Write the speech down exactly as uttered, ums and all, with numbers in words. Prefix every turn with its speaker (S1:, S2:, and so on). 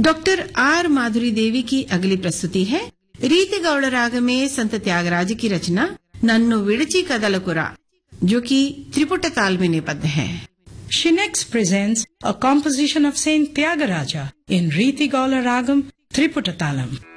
S1: Doctor R माधुरी देवी की अगली प्रस्तुति है रीति गौड़ राग में संत त्यागराज की रचना नन्नु विड़ची कदलकुरा, जो कि त्रिपुट ताल में निबद्ध है।
S2: She next presents a composition of Saint Tyagaraja in Riti Gaula Ragam Triputatalam.